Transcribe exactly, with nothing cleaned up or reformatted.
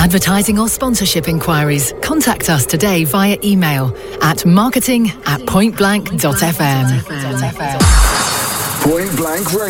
advertising or sponsorship inquiries, contact us today via email at marketing at pointblank dot f m. Point Blank Radio.